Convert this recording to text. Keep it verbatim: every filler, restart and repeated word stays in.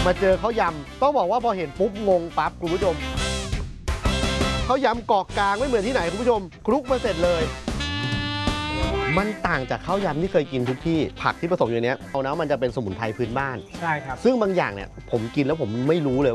มาเจอข้าวยำต้องบอกว่าพอเห็นปุ๊บงงปั๊บคุณผู้ชมข้าวยำเกาะกลางไม่เหมือนที่ไหนคุณผู้ชมคลุกมาเสร็จเลยมันต่างจากข้าวยำที่เคยกินทุกที่ผักที่ผสมอยู่ในนี้เอานะมันจะเป็นสมุนไพรพื้นบ้านใช่ครับซึ่งบางอย่างเนี่ยผมกินแล้วผมไม่รู้เลย